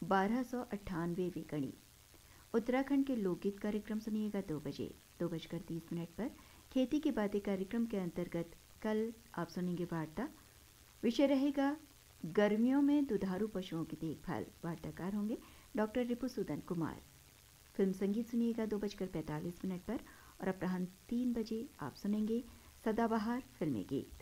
1298वीं कड़ी। उत्तराखंड के लोकगीत कार्यक्रम सुनिएगा 2 बजे। 2:30 पर खेती की बातें कार्यक्रम के अंतर्गत कल आप सुनेंगे वार्ता। विषय रहेगा गर्मियों में दुधारू पशुओं की देखभाल। वार्ताकार होंगे डॉक्टर रिपुसूदन कुमार। फिल्म संगीत सुनिएगा 2:45 पर और अपराह्न 3 बजे आप सुनेंगे सदाबहार फिल्मी गीत।